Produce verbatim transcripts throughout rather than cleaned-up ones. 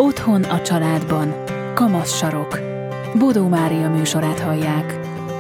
Otthon a családban. Kamasz sarok. Bodó Mária műsorát hallják.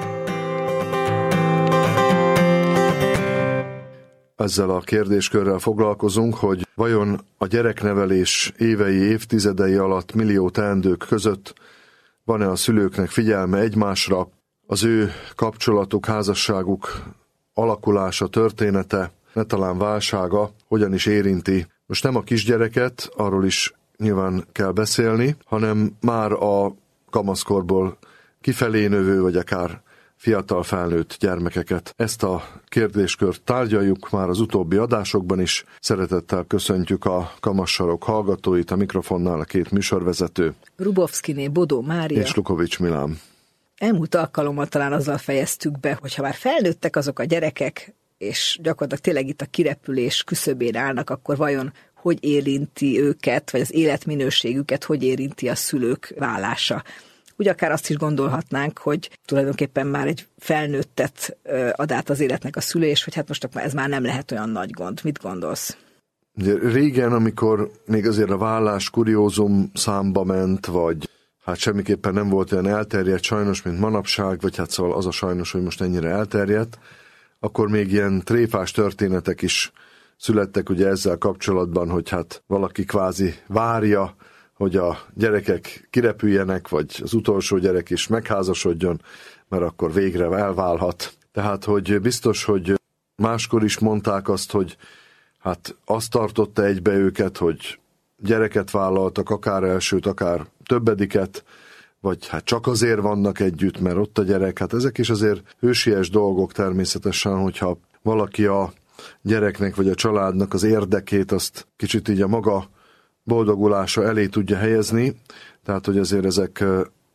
Ezzel a kérdéskörrel foglalkozunk, hogy vajon a gyereknevelés évei, évtizedei alatt millió teendők között van-e a szülőknek figyelme egymásra, az ő kapcsolatuk, házasságuk alakulása, története, ne talán válsága hogyan is érinti. Most nem a kisgyereket, arról is nyilván kell beszélni, hanem már a kamaszkorból kifelé növő, vagy akár fiatal felnőtt gyermekeket. Ezt a kérdéskört tárgyaljuk már az utóbbi adásokban is. Szeretettel köszöntjük a Kamassarok hallgatóit, a mikrofonnál a két műsorvezető. Rubovszkiné Bodó Mária és Lukovics Milán. Elmúlt alkalommal talán azzal fejeztük be, hogy ha már felnőttek azok a gyerekek, és gyakorlatilag tényleg itt a kirepülés küszöbén állnak, akkor vajon hogy érinti őket, vagy az életminőségüket, hogy érinti a szülők válása. Úgy akár azt is gondolhatnánk, hogy tulajdonképpen már egy felnőttet ad át az életnek a szülés, hogy hát most ez már nem lehet olyan nagy gond. Mit gondolsz? Régen, amikor még azért a vállás kuriózum számba ment, vagy hát semmiképpen nem volt olyan elterjedt sajnos, mint manapság, vagy hát szóval az a sajnos, hogy most ennyire elterjedt, akkor még ilyen tréfás történetek is születtek ugye ezzel kapcsolatban, hogy hát valaki kvázi várja, hogy a gyerekek kirepüljenek, vagy az utolsó gyerek is megházasodjon, mert akkor végre elválhat. Tehát, hogy biztos, hogy máskor is mondták azt, hogy hát azt tartotta egybe őket, hogy gyereket vállaltak, akár elsőt, akár többediket, vagy hát csak azért vannak együtt, mert ott a gyerek. Hát ezek is azért hősies dolgok természetesen, hogyha valaki a gyereknek vagy a családnak az érdekét azt kicsit így a maga boldogulása elé tudja helyezni, tehát hogy azért ezek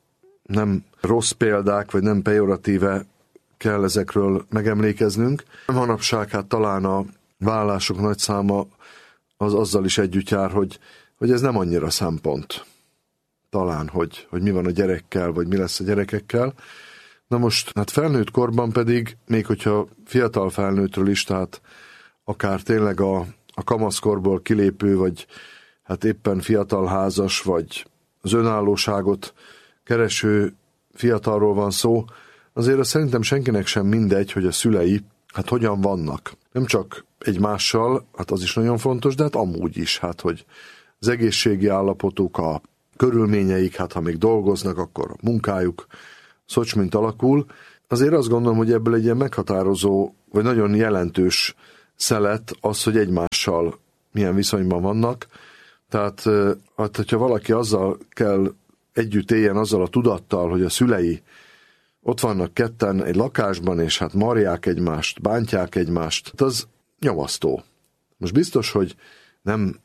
nem rossz példák, vagy nem pejoratíve kell ezekről megemlékeznünk. Manapság hát talán a vállások nagy száma az azzal is együtt jár, hogy, hogy ez nem annyira szempont. Talán, hogy, hogy mi van a gyerekkel, vagy mi lesz a gyerekekkel. Na most, hát felnőtt korban pedig, még hogyha fiatal felnőttről is, tehát akár tényleg a, a kamaszkorból kilépő, vagy hát éppen fiatal házas, vagy az önállóságot kereső fiatalról van szó, azért azt szerintem senkinek sem mindegy, hogy a szülei hát hogyan vannak. Nem csak egymással, hát az is nagyon fontos, de hát amúgy is, hát hogy az egészségi állapotuk, a körülményeik, hát ha még dolgoznak, akkor a munkájuk, szocs mint alakul. Azért azt gondolom, hogy ebből egy ilyen meghatározó, vagy nagyon jelentős szelet az, hogy egymással milyen viszonyban vannak. Tehát, hát, hogyha valaki azzal kell együtt éljen, azzal a tudattal, hogy a szülei ott vannak ketten egy lakásban, és hát marják egymást, bántják egymást, hát az nyomasztó. Most biztos, hogy nem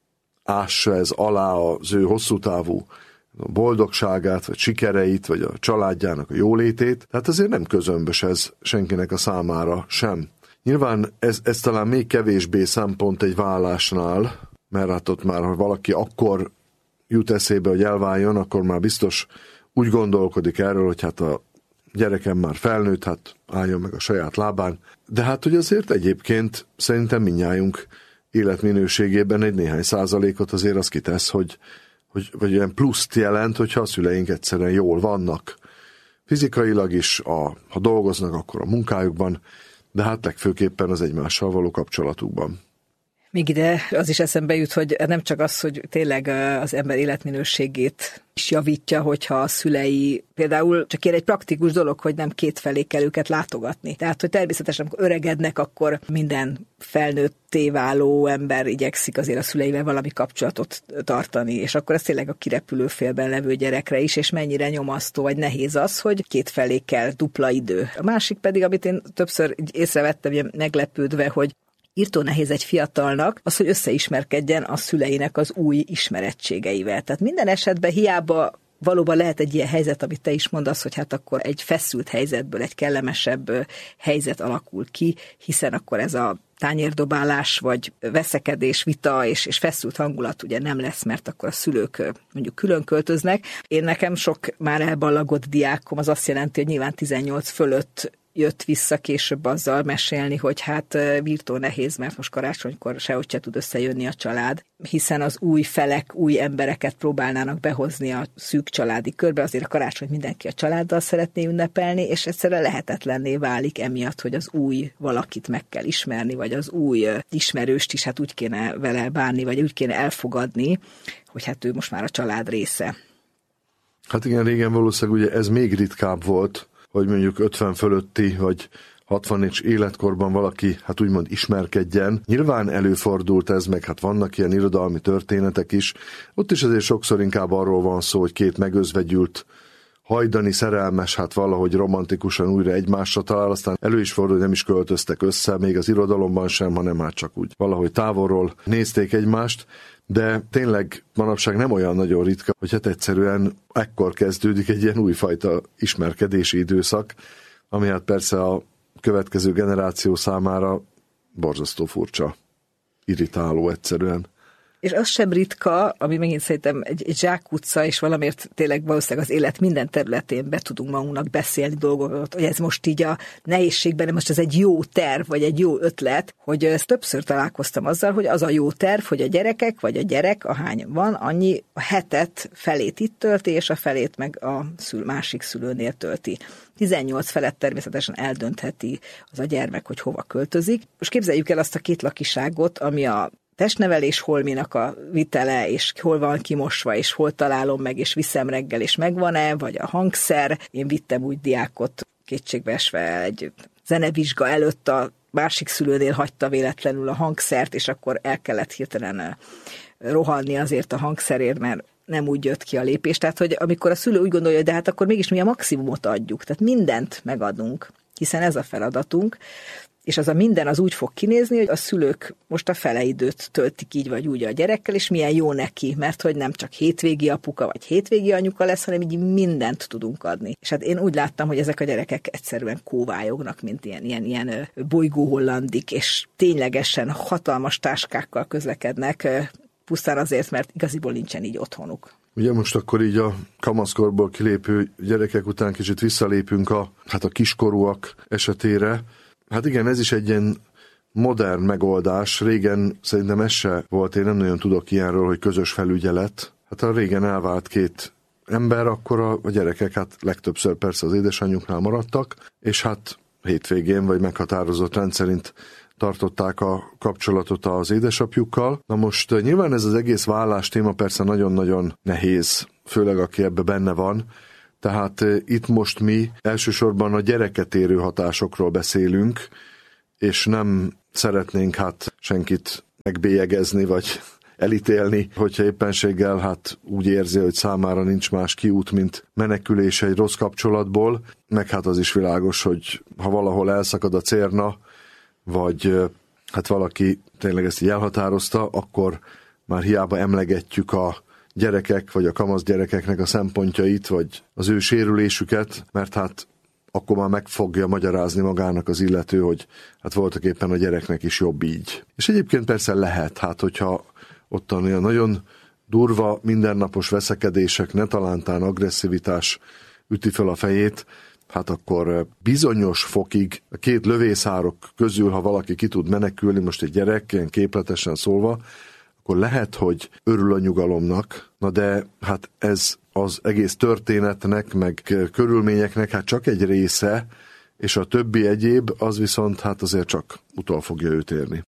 ássa ez alá az ő hosszú távú boldogságát, vagy sikereit, vagy a családjának a jólétét, tehát azért nem közömbös ez senkinek a számára sem. Nyilván ez, ez talán még kevésbé szempont egy vállásnál, mert hát ott már, ha valaki akkor jut eszébe, hogy elváljon, akkor már biztos úgy gondolkodik erről, hogy hát a gyerekem már felnőtt, hát álljon meg a saját lábán. De hát, hogy azért egyébként szerintem mindnyájunk életminőségében egy néhány százalékot azért az kitesz, hogy, hogy vagy ilyen pluszt jelent, hogyha a szüleink egyszerűen jól vannak. Fizikailag is, a, ha dolgoznak, akkor a munkájukban, de hát legfőképpen az egymással való kapcsolatukban. Még ide az is eszembe jut, hogy nem csak az, hogy tényleg az ember életminőségét is javítja, hogyha a szülei, például csak ilyen egy praktikus dolog, hogy nem kétfelé kell őket látogatni. Tehát, hogy természetesen, amikor öregednek, akkor minden felnőtté váló ember igyekszik azért a szüleivel valami kapcsolatot tartani, és akkor ez tényleg a kirepülő félben levő gyerekre is, és mennyire nyomasztó vagy nehéz az, hogy kétfelé kell dupla idő. A másik pedig, amit én többször észrevettem, ilyen meglepődve, hogy írtó nehéz egy fiatalnak az, hogy összeismerkedjen a szüleinek az új ismerettségeivel. Tehát minden esetben hiába valóban lehet egy ilyen helyzet, amit te is mondasz, hogy hát akkor egy feszült helyzetből egy kellemesebb helyzet alakul ki, hiszen akkor ez a tányérdobálás, vagy veszekedés, vita és, és feszült hangulat ugye nem lesz, mert akkor a szülők mondjuk külön költöznek. Én nekem sok már elballagott diákom, az azt jelenti, hogy nyilván tizennyolc fölött jött vissza később azzal mesélni, hogy hát virtó nehéz, mert most karácsonykor sehogy se tud összejönni a család, hiszen az új felek, új embereket próbálnának behozni a szűk családi körbe, azért a karácsony mindenki a családdal szeretné ünnepelni, és egyszerűen lehetetlenné válik emiatt, hogy az új valakit meg kell ismerni, vagy az új ismerőst is hát úgy kéne vele bánni, vagy úgy kéne elfogadni, hogy hát ő most már a család része. Hát igen, régen valószínűleg ugye ez még ritkább volt, hogy mondjuk ötven fölötti, vagy hatvan éves életkorban valaki, hát úgymond ismerkedjen. Nyilván előfordult ez, meg hát vannak ilyen irodalmi történetek is. Ott is azért sokszor inkább arról van szó, hogy két megözvegyült, hajdani szerelmes, hát valahogy romantikusan újra egymásra talál, aztán elő is fordul, hogy nem is költöztek össze, még az irodalomban sem, hanem már csak úgy valahogy távolról nézték egymást. De tényleg manapság nem olyan nagyon ritka, hogy hát egyszerűen ekkor kezdődik egy ilyen újfajta ismerkedési időszak, ami hát persze a következő generáció számára borzasztó furcsa, irritáló egyszerűen. És az sem ritka, ami megint szerintem egy, egy zsákutca, és valamiért tényleg valószínűleg az élet minden területén be tudunk magunknak beszélni dolgokat, hogy ez most így a nehézségben, most ez egy jó terv, vagy egy jó ötlet, hogy ezt többször találkoztam azzal, hogy az a jó terv, hogy a gyerekek, vagy a gyerek, ahány van, annyi a hetet felét itt tölti, és a felét meg a szül, másik szülőnél tölti. tizennyolc felett természetesen eldöntheti az a gyermek, hogy hova költözik. Most képzeljük el azt a két lakiságot, ami a testnevelés holminak a vitele, és hol van kimosva, és hol találom meg, és viszem reggel, és megvan-e, vagy a hangszer. Én vittem úgy diákot kétségbeesve egy zenevizsga előtt, a másik szülőnél hagyta véletlenül a hangszert, és akkor el kellett hirtelen rohanni azért a hangszerért, mert nem úgy jött ki a lépés. Tehát, hogy amikor a szülő úgy gondolja, de hát akkor mégis mi a maximumot adjuk, tehát mindent megadunk, hiszen ez a feladatunk, és az a minden az úgy fog kinézni, hogy a szülők most a fele időt töltik így vagy úgy a gyerekkel, és milyen jó neki, mert hogy nem csak hétvégi apuka vagy hétvégi anyuka lesz, hanem így mindent tudunk adni. És hát én úgy láttam, hogy ezek a gyerekek egyszerűen kóvályognak, mint ilyen, ilyen, ilyen bolygóhollandik, és ténylegesen hatalmas táskákkal közlekednek, pusztán azért, mert igaziból nincsen így otthonuk. Ugye most akkor így a kamaszkorból kilépő gyerekek után kicsit visszalépünk a, hát a kiskorúak esetére. Hát igen, ez is egy ilyen modern megoldás. Régen szerintem ez se volt, én nem nagyon tudok ilyenről, hogy közös felügyelet. Hát a régen elvált két ember, akkor a, a gyerekek hát legtöbbször persze az édesanyjuknál maradtak, és hát hétvégén vagy meghatározott rendszerint tartották a kapcsolatot az édesapjukkal. Na most nyilván ez az egész vállás téma persze nagyon-nagyon nehéz, főleg aki ebbe benne van. Tehát itt most mi elsősorban a gyereket érő hatásokról beszélünk, és nem szeretnénk hát senkit megbélyegezni, vagy elítélni, hogyha éppenséggel hát úgy érzi, hogy számára nincs más kiút, mint menekülés egy rossz kapcsolatból, meg hát az is világos, hogy ha valahol elszakad a cérna, vagy hát valaki tényleg ezt így elhatározta, akkor már hiába emlegetjük a gyerekek, vagy a kamasz gyerekeknek a szempontjait, vagy az ő sérülésüket, mert hát akkor már meg fogja magyarázni magának az illető, hogy hát voltak éppen a gyereknek is jobb így. És egyébként persze lehet, hát hogyha ottan olyan nagyon durva, mindennapos veszekedések, ne talántán agresszivitás üti fel a fejét, hát akkor bizonyos fokig a két lövészárok közül, ha valaki ki tud menekülni, most egy gyerek, ilyen képletesen szólva, akkor lehet, hogy örül a nyugalomnak, na de hát ez az egész történetnek, meg körülményeknek hát csak egy része, és a többi egyéb, az viszont hát azért csak utol fogja őt érni.